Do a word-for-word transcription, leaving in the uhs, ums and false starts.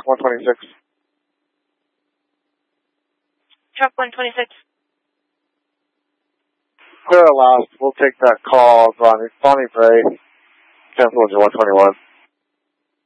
one twenty-six. Truck one twenty-six. Clear at last. We'll take that call. Bonnie, Bonnie Bray. Cancel engine one twenty-one.